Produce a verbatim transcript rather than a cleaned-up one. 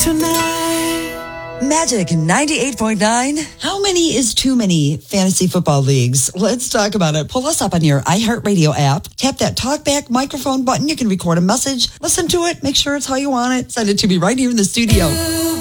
tonight. Magic ninety-eight point nine. How many is too many fantasy football leagues? Let's talk about it. Pull us up on your iHeartRadio app. Tap that talkback microphone button. You can record a message. Listen to it. Make sure it's how you want it. Send it to me right here in the studio.